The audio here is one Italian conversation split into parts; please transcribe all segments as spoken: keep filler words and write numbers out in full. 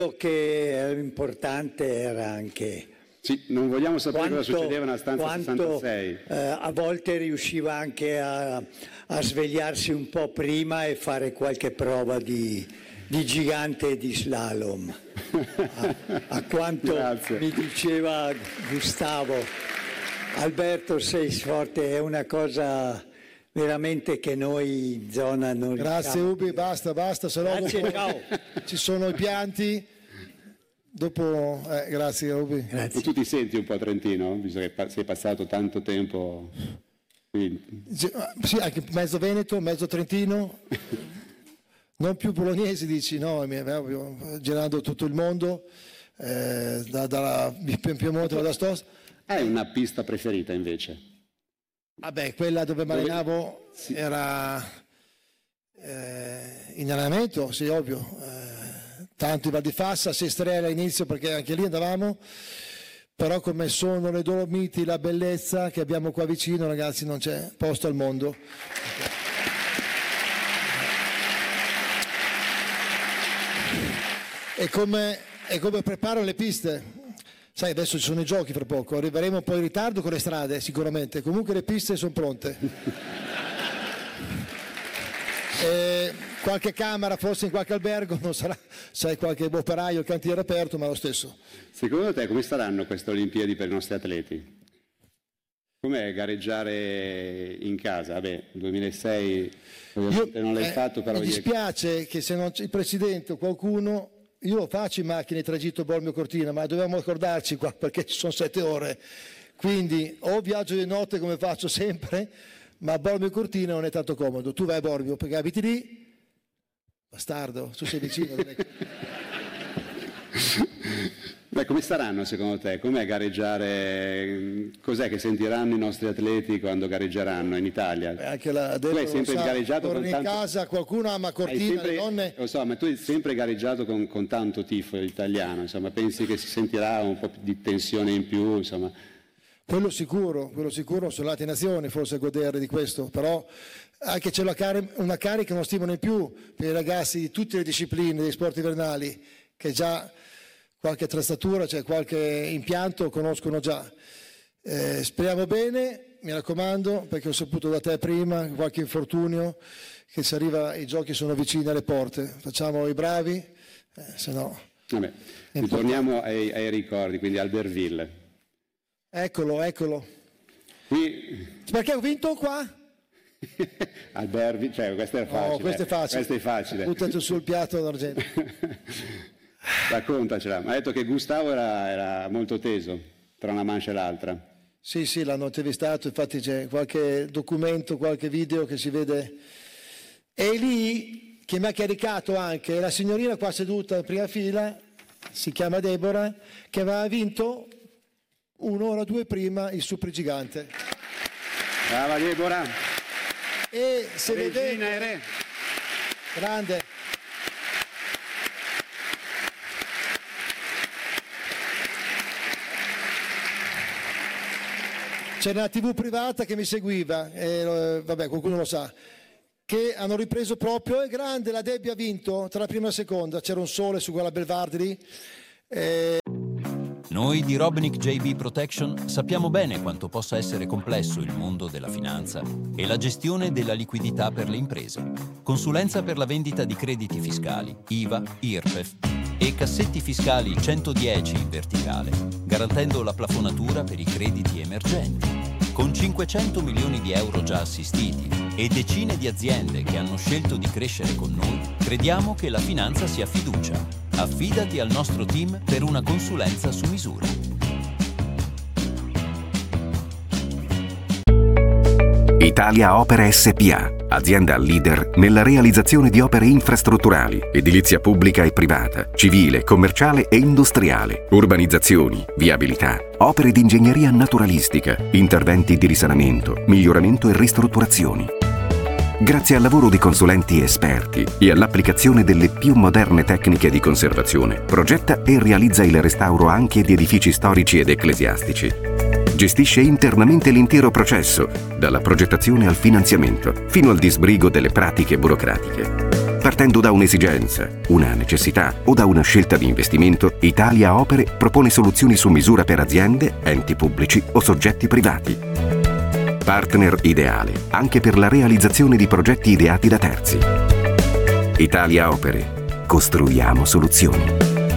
che era importante era anche sì, non vogliamo sapere quanto, cosa succedeva nella stanza quanto, sessantasei. Eh, a volte riusciva anche a, a svegliarsi un po' prima e fare qualche prova di, di gigante e di slalom. A, a quanto Grazie. mi diceva Gustavo, Alberto sei forte, è una cosa veramente che noi in zona non Grazie riusciamo. Ubi, basta, basta, se no Grazie, dopo ciao. ci sono i pianti. Dopo, eh, grazie Ubi. Grazie. E tu ti senti un po' trentino, visto che sei passato tanto tempo qui? Sì, anche mezzo veneto, mezzo trentino, non più bolognesi dici, no, girando tutto il mondo, eh, da, dalla Piemonte alla Stossa. Hai una pista preferita invece? Vabbè, quella dove mi allenavo sì. Era eh, in allenamento, sì, ovvio. Eh, tanto in Val di Fassa, Sestrella all'inizio perché anche lì andavamo, però come sono le Dolomiti, la bellezza che abbiamo qua vicino, ragazzi, non c'è posto al mondo. E come, e come preparo le piste? Sai, adesso ci sono i giochi fra poco, arriveremo un po' in ritardo con le strade sicuramente, comunque le piste sono pronte. E qualche camera forse in qualche albergo, non sarà, sai, qualche operaio, il cantiere aperto, ma lo stesso. Secondo te come saranno queste Olimpiadi per i nostri atleti? Com'è gareggiare in casa? Vabbè, duemilasei ovviamente io, non l'hai eh, fatto, però... Mi dispiace che se non c'è il presidente o qualcuno... Io lo faccio in macchina di tragitto Bormio-Cortina, ma dobbiamo accordarci qua perché ci sono sette ore. Quindi o viaggio di notte come faccio sempre, ma Bormio-Cortina non è tanto comodo. Tu vai a Bormio perché abiti lì, bastardo, tu sei vicino. Non è... Beh, come saranno secondo te? Com'è gareggiare? Cos'è che sentiranno i nostri atleti quando gareggeranno in Italia? Beh, anche la, tu hai sempre sa, gareggiato con tanto... in casa, qualcuno ama Cortina, sempre, le donne... Lo so, ma tu hai sempre gareggiato con, con tanto tifo italiano, insomma, pensi che si sentirà un po' di tensione in più, insomma... Quello sicuro, quello sicuro, sono le altre nazioni forse a godere di questo, però anche c'è una, car- una carica, uno stimolo in più per i ragazzi di tutte le discipline dei sport invernali, che già... qualche attrezzatura, cioè qualche impianto conoscono già. Eh, speriamo bene, mi raccomando, perché ho saputo da te prima, qualche infortunio, che si arriva, i giochi sono vicini alle porte. Facciamo i bravi, eh, se no... Vabbè, ritorniamo ai, ai ricordi, quindi Albertville. Eccolo, eccolo. Qui... Perché ho vinto qua? Albertville, cioè questo è facile. Oh, questo è facile. Questo è facile. Buttato sul piatto d'argento. Raccontacela, mi ha detto che Gustavo era, era molto teso tra una mancia e l'altra. Sì, sì, l'hanno intervistato, infatti c'è qualche documento, qualche video che si vede. E lì che mi ha caricato anche la signorina qua seduta in prima fila, si chiama Deborah, che aveva vinto un'ora o due prima il supergigante. Brava Deborah. E se Regina vede... e re. Grande. C'era una tivù privata che mi seguiva, e, vabbè, qualcuno lo sa, che hanno ripreso proprio, è grande, la Debbie ha vinto tra la prima e la seconda, c'era un sole su quella Belvardi lì. E... Noi di Robinick J B Protection sappiamo bene quanto possa essere complesso il mondo della finanza e la gestione della liquidità per le imprese. Consulenza per la vendita di crediti fiscali, I V A, I R P E F e cassetti fiscali centodieci in verticale, garantendo la plafonatura per i crediti emergenti. Con cinquecento milioni di euro già assistiti e decine di aziende che hanno scelto di crescere con noi, crediamo che la finanza sia fiducia. Affidati al nostro team per una consulenza su misura. Italia Opere S P A, azienda leader nella realizzazione di opere infrastrutturali, edilizia pubblica e privata, civile, commerciale e industriale, urbanizzazioni, viabilità, opere di ingegneria naturalistica, interventi di risanamento, miglioramento e ristrutturazioni. Grazie al lavoro di consulenti esperti e all'applicazione delle più moderne tecniche di conservazione, progetta e realizza il restauro anche di edifici storici ed ecclesiastici. Gestisce internamente l'intero processo, dalla progettazione al finanziamento, fino al disbrigo delle pratiche burocratiche. Partendo da un'esigenza, una necessità o da una scelta di investimento, Italia Opere propone soluzioni su misura per aziende, enti pubblici o soggetti privati. Partner ideale anche per la realizzazione di progetti ideati da terzi. Italia Opere. Costruiamo soluzioni.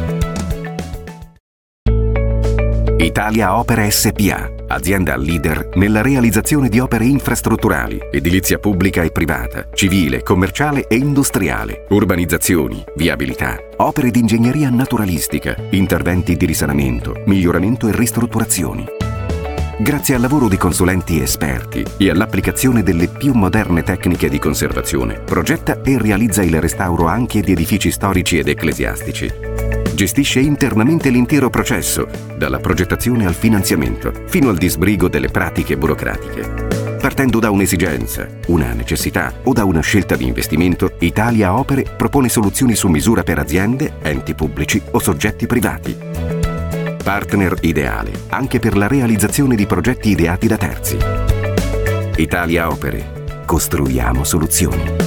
Italia Opere S P A, azienda leader nella realizzazione di opere infrastrutturali, edilizia pubblica e privata, civile, commerciale e industriale, urbanizzazioni, viabilità, opere di ingegneria naturalistica, interventi di risanamento, miglioramento e ristrutturazioni. Grazie al lavoro di consulenti esperti e all'applicazione delle più moderne tecniche di conservazione, progetta e realizza il restauro anche di edifici storici ed ecclesiastici. Gestisce internamente l'intero processo, dalla progettazione al finanziamento, fino al disbrigo delle pratiche burocratiche. Partendo da un'esigenza, una necessità o da una scelta di investimento, Italia Opere propone soluzioni su misura per aziende, enti pubblici o soggetti privati. Partner ideale anche per la realizzazione di progetti ideati da terzi. Italia Opere. Costruiamo soluzioni.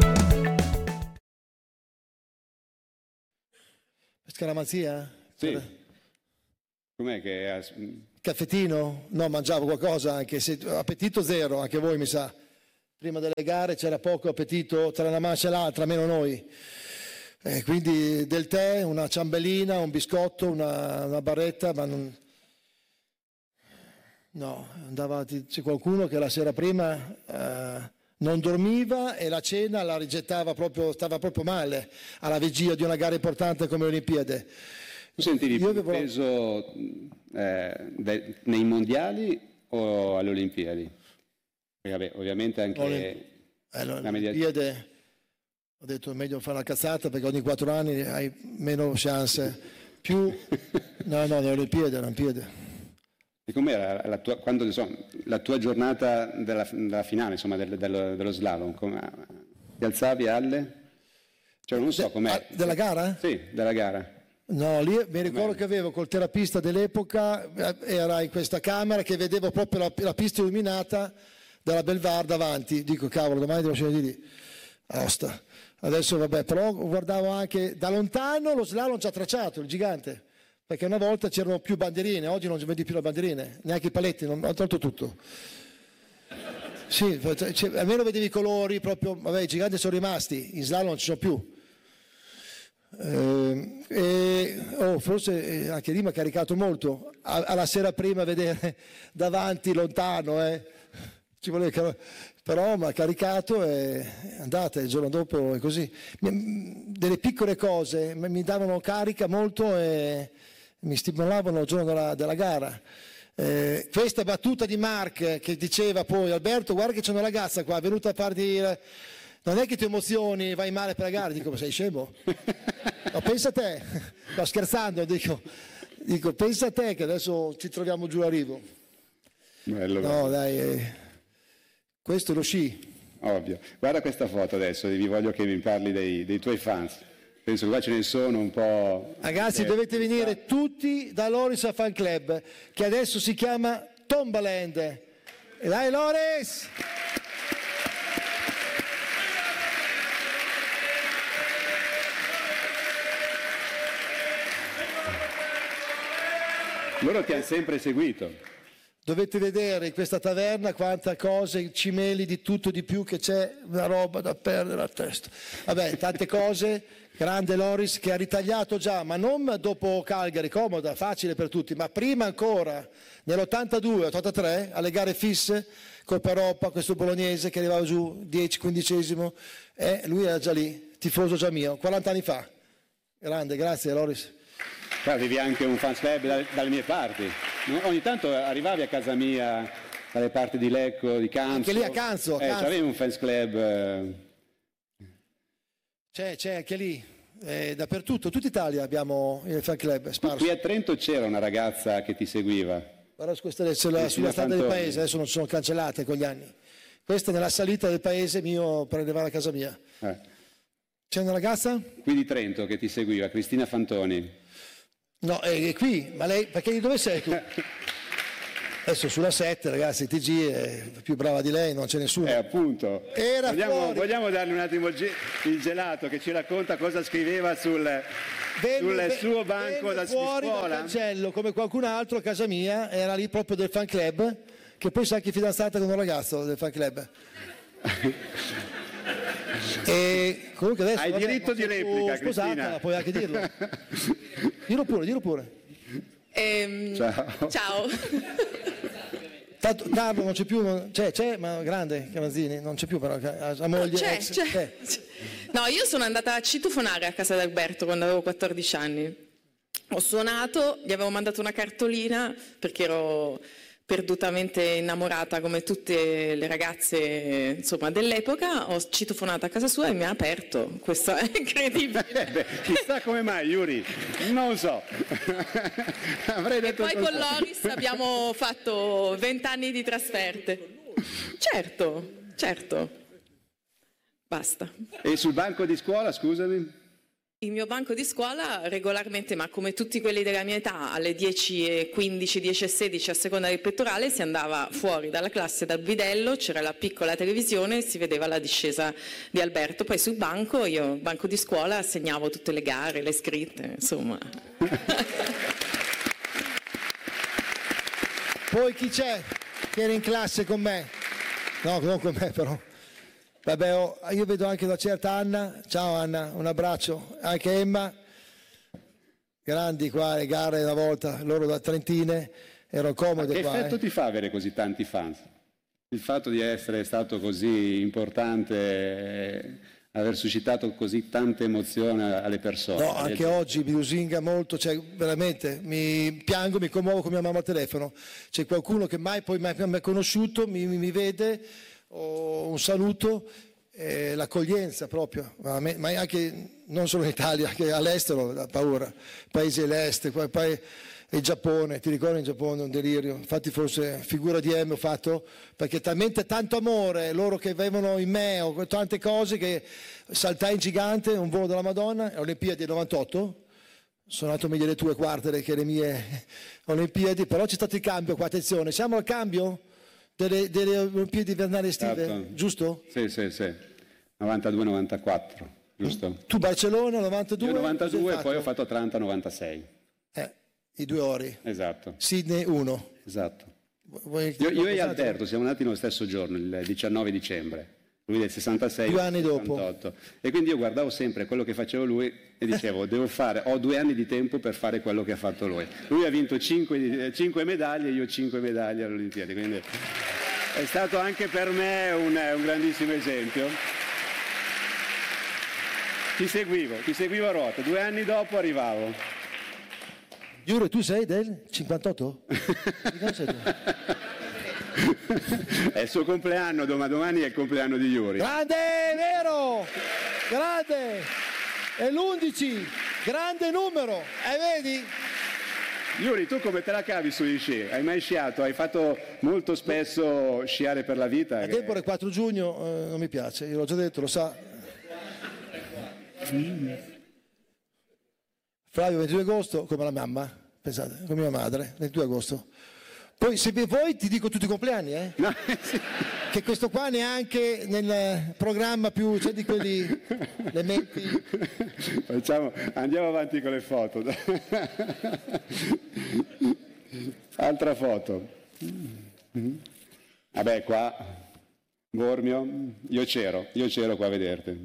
Scaramazia? Sì. Com'è che... ha- Caffettino? No, mangiavo qualcosa, anche se appetito zero, anche voi mi sa. Prima delle gare c'era poco appetito tra una mancia e l'altra, meno noi. Eh, quindi del tè, una ciambellina, un biscotto, una, una barretta, ma non... No, andava, c'è qualcuno che la sera prima eh, non dormiva e la cena la rigettava proprio, stava proprio male alla vigilia di una gara importante come le Olimpiadi. Tu sentivi Io più avevo- peso eh, de- nei mondiali o alle Olimpiadi? Perché, vabbè, ovviamente anche Olim- Eh, no, la media... Olimpiadi, ho detto è meglio fare una cazzata perché ogni quattro anni hai meno chance. Più, no, no, le Olimpiadi, le Olimpiadi. E com'era la tua, quando, insomma, la tua giornata della, della finale, insomma, del- dello, dello slalom? Come, ti alzavi alle? Cioè, non so De- com'è. ah, della gara? Sì, della gara. No, lì mi ricordo che avevo col terapista dell'epoca, eh, era in questa camera che vedevo proprio la, la pista illuminata della Belvar davanti. Dico, cavolo, domani devo scendere di lì. Aosta. Adesso vabbè, però guardavo anche da lontano lo slalom già tracciato, il gigante. Perché una volta c'erano più bandierine, oggi non vedi più le bandierine, neanche i paletti, non, ho tolto tutto. Sì, cioè, almeno vedevi i colori, proprio, vabbè, i giganti sono rimasti, in slalom non ci sono più. Eh, e, oh, forse eh, anche lì mi ha caricato molto, a- alla sera prima vedere davanti, lontano, eh. Ci voleva car- però mi ha caricato e è andata, il giorno dopo è così. Mi- Delle piccole cose mi mi davano carica molto e mi stimolavano il giorno della, della gara. Eh, questa battuta di Mark che diceva poi Alberto guarda che c'è una ragazza qua è venuta a farti eh, non è che ti emozioni vai male per la gara, dico ma sei scemo? No, pensa a te, sto scherzando, dico, dico pensa a te che adesso ci troviamo giù a rivo. Bello, No bello. dai, eh, questo è lo sci. Ovvio. Guarda questa foto adesso, vi voglio che mi parli dei, dei tuoi fans. Penso che qua ce ne sono un po'... Ragazzi eh, dovete venire tutti da Loris Fan Club che adesso si chiama Tombaland. E dai Loris! Loro ti hanno sempre seguito. Dovete vedere in questa taverna quanta cose, cimeli di tutto di più che c'è, una roba da perdere la testa. Vabbè, tante cose, grande Loris che ha ritagliato già, ma non dopo Calgary, comoda, facile per tutti, ma prima ancora, nell'ottantadue ottantatré, alle gare fisse, Coppa Europa, questo bolognese che arrivava giù dieci quindicesimo, e lui era già lì, tifoso già mio, quaranta anni fa. Grande, grazie Loris. Qua avevi anche un fans club da- dalle mie parti. No? Ogni tanto arrivavi a casa mia, dalle parti di Lecco, di Canzo. Anche lì a Canzo, a Eh, Canzo. avevi un fans club... eh, C'è, c'è anche lì, eh, dappertutto, tutta Italia abbiamo il fan club sparso. Qui a Trento c'era una ragazza che ti seguiva. Guarda, questa è sulla, Cristina sulla strada del Fantoni. paese, adesso non sono cancellate con gli anni. Questa nella salita del paese mio per arrivare a casa mia. Eh. C'è una ragazza? Qui di Trento che ti seguiva, Cristina Fantoni. No, è, è qui, ma lei, perché di dove sei tu? Adesso sulla sette, ragazzi, T G è più brava di lei, non c'è nessuno. Eh, appunto. Era vogliamo, fuori. vogliamo dargli un attimo il, il gelato che ci racconta cosa scriveva sul, Venne, sul suo banco da fuori scuola? dal cancello, come qualcun altro a casa mia, era lì proprio del fan club, che poi sa anche fidanzata con un ragazzo del fan club. E comunque adesso hai vabbè, diritto di replica, sposata, Cristina. puoi anche dirlo. Dillo pure, dillo pure. Ehm, ciao. ciao. Tanto Carlo non c'è più, non, c'è, c'è, ma grande Cavazzini, non c'è più però, la moglie C'è, ex, c'è. c'è. No, io sono andata a citofonare a casa di Alberto quando avevo quattordici anni. Ho suonato, gli avevo mandato una cartolina perché ero perdutamente innamorata come tutte le ragazze, insomma, dell'epoca. Ho citofonato a casa sua e mi ha aperto. Questo è incredibile. Eh beh, chissà come mai, Yuri, non so. Avrei detto e poi con Loris abbiamo fatto vent'anni di trasferte. Certo, certo. Basta. E sul banco di scuola, scusami? Il mio banco di scuola regolarmente, ma come tutti quelli della mia età, alle dieci e quindici, dieci e sedici a seconda del pettorale, si andava fuori dalla classe dal bidello, c'era la piccola televisione e si vedeva la discesa di Alberto. Poi sul banco, io, banco di scuola, segnavo tutte le gare, le scritte, insomma. Poi chi c'è che era in classe con me? No, non con me però. Vabbè, oh, io vedo anche una certa Anna, ciao Anna, un abbraccio, anche Emma, grandi qua, le gare una volta, loro da Trentine, erano comode che qua. Che effetto eh. ti fa avere così tanti fans? Il fatto di essere stato così importante, eh, aver suscitato così tanta emozione alle persone? No, anche alle... oggi mi lusinga molto, cioè veramente mi piango, mi commuovo con mia mamma al telefono, c'è qualcuno che mai poi mi ha conosciuto, mi, mi vede, o un saluto, eh, l'accoglienza proprio, ma anche non solo in Italia, che all'estero da paura, paesi dell'est, poi il Giappone, ti ricordi in Giappone un delirio, infatti forse figura di M ho fatto, perché talmente tanto amore, loro che avevano in me, o tante cose che saltai in gigante, un volo della Madonna, Olimpiadi del novantotto, sono andato meglio le tue quarte che le mie Olimpiadi, però c'è stato il cambio qua, attenzione, siamo al cambio? Delle, delle Olimpiadi invernali estive, certo. Giusto? Sì, sì, sì, novantadue novantaquattro, giusto? Tu Barcellona novantadue? Io novantadue e poi ho fatto Atlanta novantasei. Eh, i due ori. Esatto. Sydney uno. Esatto. Vuoi, io, io e Alberto siamo nati nello stesso giorno, il diciannove dicembre. Lui del sessantasei. Due anni dopo. sessantotto. E quindi io guardavo sempre quello che facevo lui e dicevo, devo fare, ho due anni di tempo per fare quello che ha fatto lui. Lui ha vinto cinque, cinque medaglie, io cinque medaglie alle Olimpiadi, quindi è stato anche per me un, un grandissimo esempio. Ti seguivo, ti seguivo a ruota, due anni dopo arrivavo. Giuro, tu sei del cinquantotto? Di cosa sei tu? È il suo compleanno, domani è il compleanno di Yuri. Grande, vero! Grande! È l'undici, grande numero, e vedi? Yuri, tu come te la cavi sugli sci? Hai mai sciato? Hai fatto molto spesso sciare per la vita? A che... Tempore quattro giugno eh, non mi piace, io l'ho già detto, lo sa. Flavio ventidue agosto, come la mamma, pensate, come mia madre, ventidue agosto. Poi se vuoi ti dico tutti i compleanni, eh? No, sì. Che questo qua neanche nel programma più, cioè di quelli, le metti. Facciamo, andiamo avanti con le foto. Altra foto. Vabbè, qua, Bormio, io c'ero, io c'ero qua a vederti.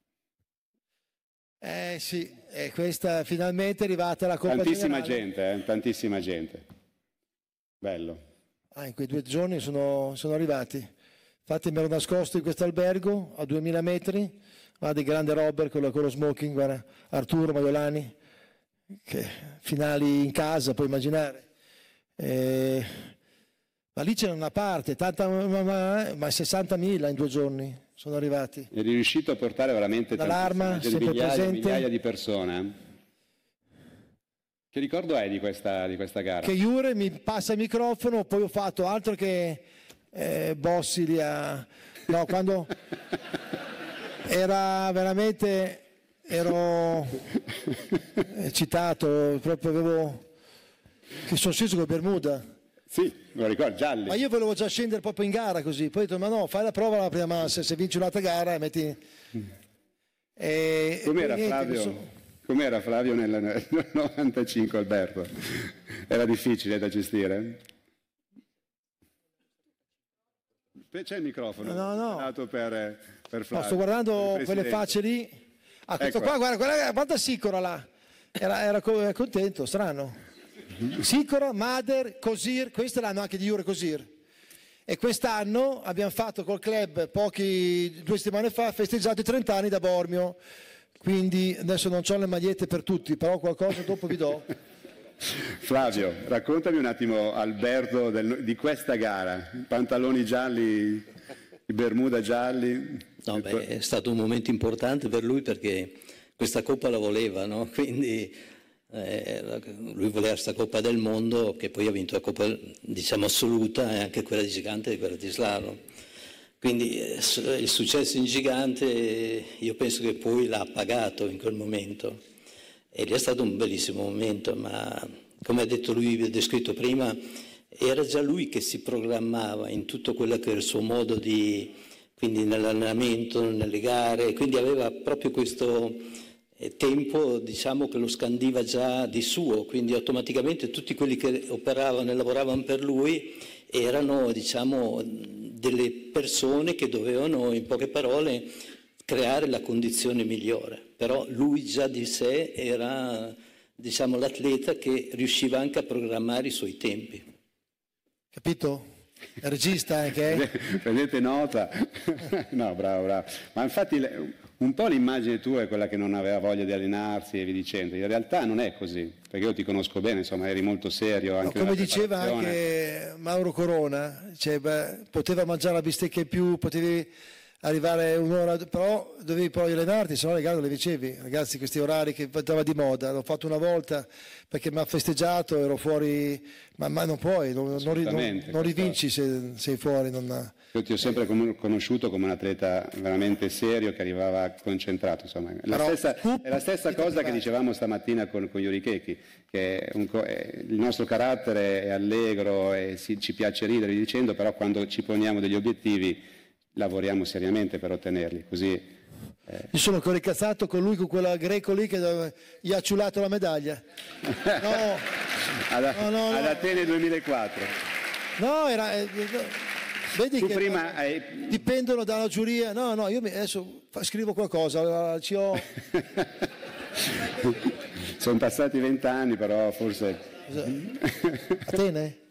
Eh sì, e questa finalmente è arrivata la Coppa Tantissima Generale. gente, eh? Tantissima gente. Bello. Ah, in quei due giorni sono, sono arrivati. Infatti mi ero nascosto in questo albergo a duemila metri, guarda il grande Robert con, con lo smoking, guarda, Arturo Maiolani, che finali in casa, puoi immaginare. Eh, ma lì c'era una parte, tanta, ma, ma sessantamila in due giorni sono arrivati. Eri riuscito a portare veramente L'alarma, tantissime sempre migliaia, presente. migliaia di persone. Che ricordo hai di questa, di questa gara? Che Jure mi passa il microfono, poi ho fatto altro che eh, Bossi lì a... No, quando era veramente, ero eccitato, proprio avevo, che sono sceso con Bermuda, Sì, me lo ricordo, gialli. Ma io volevo già scendere proprio in gara così, poi ho detto ma no, fai la prova la prima manche, se vinci un'altra gara metti... E, Com'era, e niente, Flavio, so... com'era Flavio nel, nel novantacinque, Alberto? Era difficile da gestire? C'è il microfono, no, no. dato per, per Flavio. No, sto guardando quelle facce lì. Ah, questo Ecco. qua, guarda, guarda, guarda Sicora là. Era, era co- contento, strano. Sicora, Mader, Cosir, queste l'hanno anche di Jure Cosir. E quest'anno abbiamo fatto col club, pochi, due settimane fa, festeggiato i trenta anni da Bormio. Quindi adesso non ho le magliette per tutti, però qualcosa dopo vi do. Flavio, raccontami un attimo, Alberto, del, di questa gara. Pantaloni gialli, i bermuda gialli. No, beh, è stato un momento importante per lui perché questa Coppa la voleva, no? Quindi eh, lui voleva questa Coppa del Mondo, che poi ha vinto la Coppa, diciamo, assoluta e anche quella di gigante e quella di slalom. Quindi eh, il successo in gigante io penso che poi l'ha pagato in quel momento. E lì è stato un bellissimo momento, ma come ha detto lui, ha descritto prima, era già lui che si programmava in tutto quello che era il suo modo di, quindi nell'allenamento, nelle gare, quindi aveva proprio questo tempo, diciamo, che lo scandiva già di suo, quindi automaticamente tutti quelli che operavano e lavoravano per lui erano, diciamo, delle persone che dovevano, in poche parole, creare la condizione migliore, però lui già di sé era, diciamo, l'atleta che riusciva anche a programmare i suoi tempi. Capito? È regista anche, eh? Prendete nota. No, bravo, bravo. Ma infatti un po' l'immagine tua è quella che non aveva voglia di allenarsi e via dicendo. In realtà non è così, perché io ti conosco bene, insomma, eri molto serio. Anche no, come diceva anche Mauro Corona, cioè, beh, poteva mangiare la bistecca in più, potevi arrivare un'ora, però dovevi poi allenarti, se no le gare non le vincevi. Ragazzi, questi orari che andava di moda, l'ho fatto una volta perché mi ha festeggiato, ero fuori, ma, ma non puoi, non, non, non, non rivinci se sei fuori. Non... Io ti ho sempre conosciuto come un atleta veramente serio che arrivava concentrato, insomma. La però, stessa, è la stessa cosa che dicevamo stamattina con, con Yuri Checchi, che un, è, il nostro carattere è allegro e si, ci piace ridere dicendo, però quando ci poniamo degli obiettivi lavoriamo seriamente per ottenerli, così... Eh. Io sono ancora incazzato con lui, con quella greco lì che gli ha ciulato la medaglia. No, ad, no, no, ad no. Atene duemilaquattro. No, era... Eh, vedi tu che prima hai... dipendono dalla giuria. No, no, io mi, adesso scrivo qualcosa, ci ho... Sono passati vent'anni, però forse... Atene?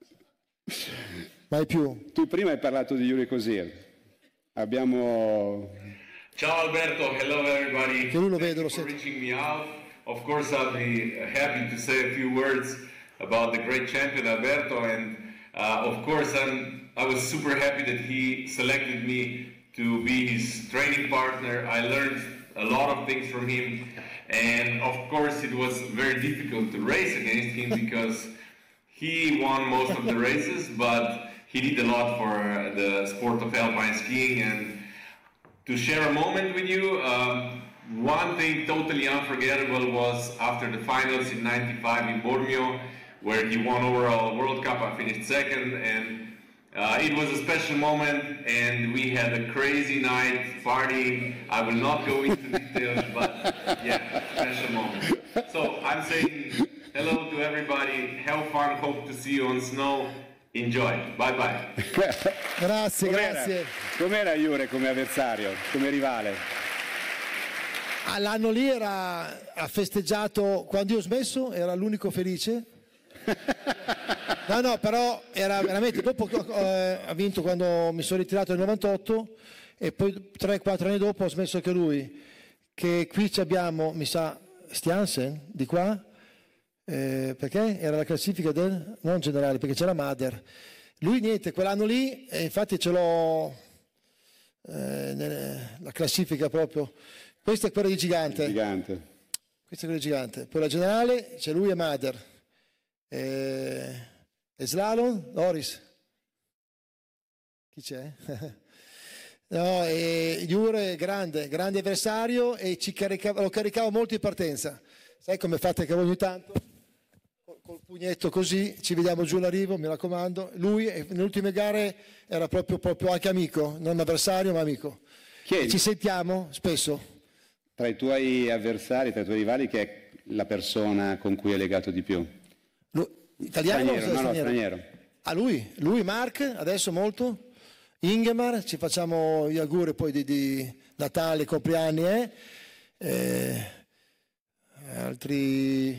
Mai più. Tu prima hai parlato di Yuri Cosir. Abbiamo... Ciao Alberto, hello everybody. Che lui lo vedo, lo Thank you for sento. reaching me out. Of course I'll be happy to say a few words about the great champion Alberto, and uh, of course I'm, I was super happy that he selected me to be his training partner. I learned a lot of things from him, and of course it was very difficult to race against him because he won most of the races, but he did a lot for the sport of alpine skiing. And to share a moment with you, um, one thing totally unforgettable was after the finals in ninety-five in Bormio, where he won overall World Cup. I finished second, and uh, it was a special moment, and we had a crazy night partying. I will not go into details, but yeah, special moment. So I'm saying hello to everybody, have fun, hope to see you on snow. Enjoy, bye bye. Grazie, com'era, grazie. Com'era Jure come avversario, come rivale? L'anno lì era, ha festeggiato, quando io ho smesso era l'unico felice. No, no, però era veramente, dopo eh, ha vinto quando mi sono ritirato nel novantotto e poi tre quattro anni dopo ho smesso anche lui. Che qui ci abbiamo, mi sa, Stiansen, di qua. Eh, perché era la classifica del non generale, perché c'era Mader, lui niente quell'anno lì, e infatti ce l'ho eh, nelle, la classifica proprio. Questa è quella di gigante, gigante. Questa è quella di gigante, poi la generale c'è lui e Mader, e, e slalom Loris, chi c'è? No, e Jure grande grande avversario, e ci caricava, lo caricavo molto in partenza, sai come fate che ogni tanto col pugnetto così, ci vediamo giù l'arrivo, mi raccomando. Lui nelle ultime gare era proprio, proprio anche amico, non avversario ma amico. Chi ci sentiamo spesso. Tra i tuoi avversari, tra i tuoi rivali, che è la persona con cui è legato di più? Lu- italiano straniero, o no, straniero? no, straniero. Ah, lui, lui, Mark, adesso molto. Ingemar, ci facciamo gli auguri poi di, di Natale, compleanni, eh? Eh, altri